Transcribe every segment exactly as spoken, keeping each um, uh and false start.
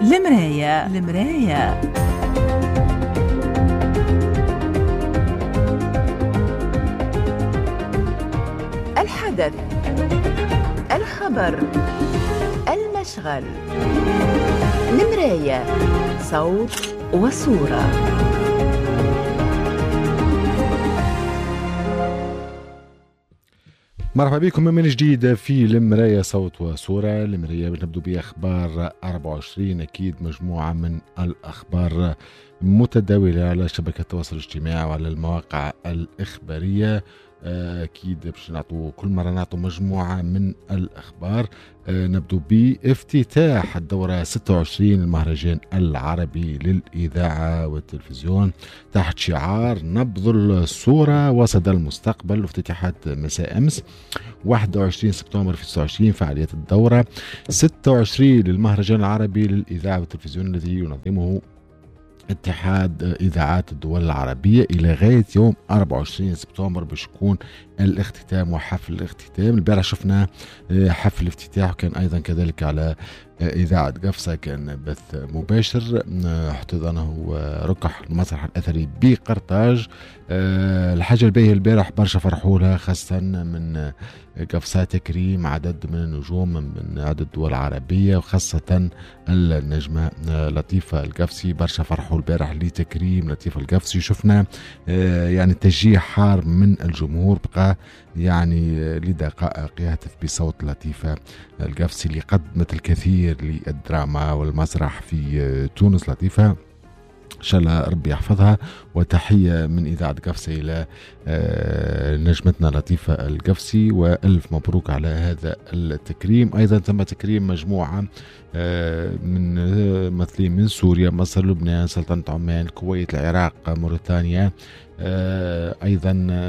المراية المراية الحدث، الخبر، المشغل. المراية، صوت وصورة. مرحبا بكم من جديد في المراية صوت وصورة. المراية بنبدو بأخبار أربعة وعشرين، أكيد مجموعة من الأخبار متداولة على شبكة التواصل الاجتماعي وعلى المواقع الإخبارية. أكيد باش نعطوا كل مرة نعطوا مجموعة من الأخبار. نبدو بافتتاح الدورة ستة وعشرين المهرجان العربي للإذاعة والتلفزيون تحت شعار نبض الصورة وصدى المستقبل، وافتتاحات مساء أمس واحد وعشرين سبتمبر في تسعة وعشرين فعاليات الدورة ستة وعشرين للمهرجان العربي للإذاعة والتلفزيون الذي ينظمه اتحاد إذاعات الدول العربية إلى غاية يوم أربعة وعشرين سبتمبر باش يكون الاختتام وحفل الاختتام. البارح شفنا حفل الافتتاح، وكان أيضا كذلك على إذاعة قفصة كان بث مباشر احتضنه ركح المسرح الأثري بقرطاج. الحاجة الباهية البارح برشا فرحوا لها، خاصة من قفصة تكريم عدد من النجوم من عدد الدول العربية، وخاصة النجمة لطيفة القفصي. برشا فرحوا البارح لتكريم لطيفة القفصي. شفنا يعني تشجيع حار من الجمهور، بقى يعني لدقائق يهتف بصوت لطيفة القفصي اللي قدمت الكثير للدراما والمسرح في تونس. لطيفة إن شاء الله ربي يحفظها، وتحية من إذاعة قفصة إلى نجمتنا لطيفة القفصي، وألف مبروك على هذا التكريم. أيضا تم تكريم مجموعة من ممثلين من سوريا، مصر، لبنان، سلطنة عمان، الكويت، العراق، موريتانيا. أيضا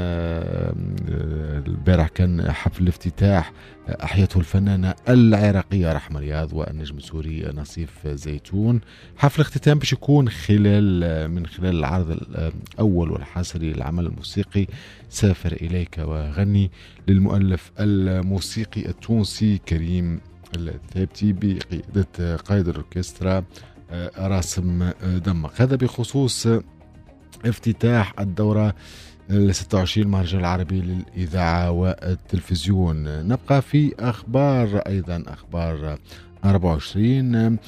البارح كان حفل الافتتاح أحيته الفنانة العراقية رحمة رياض والنجم السوري نصيف زيتون. حفل اختتام باش يكون خلال من خلال العرض الأول والحصري للعمل الموسيقي سافر إليك وغني للمؤلف الموسيقي التونسي كريم الثابتي بقيادة قائد الأوركسترا راسم دمق. هذا بخصوص افتتاح الدورة ستة وعشرين المهرجان العربي للإذاعة والتلفزيون. نبقى في أخبار أيضا أخبار أربعة وعشرين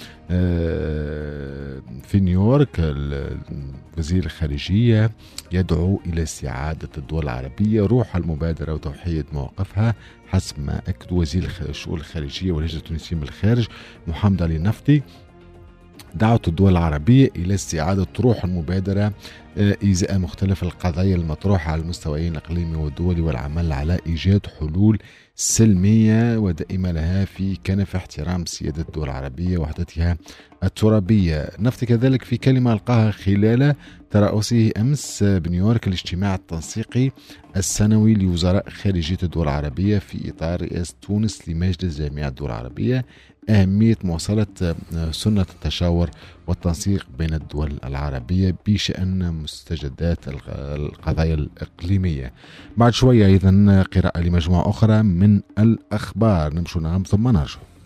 في نيويورك. وزير الخارجية يدعو إلى استعادة الدول العربية روح المبادرة وتوحيد مواقفها، حسب ما أكد وزير الشؤون الخارجية والهجرة التونسيين بالخارج محمد علي نفطي. دعوت الدول العربية إلى استعادة روح المبادرة إزاء مختلف القضايا المطروحة على المستويين الإقليمي والدولي، والعمل على إيجاد حلول سلمية ودائمة لها في كنف احترام سيادة الدول العربية ووحدتها الترابية. نفط كذلك في كلمة ألقاها خلال ترأسه أمس بنيويورك الاجتماع التنسيقي السنوي لوزراء خارجية الدول العربية في إطار رئاسة تونس لمجلس جامعة الدول العربية أهمية مواصلة سنة التشاور والتنسيق بين الدول العربية بشأن مستجدات القضايا الإقليمية. بعد شوية أيضا قراءة لمجموعة أخرى من الأخبار، نمشوا نعم ثم نرجع.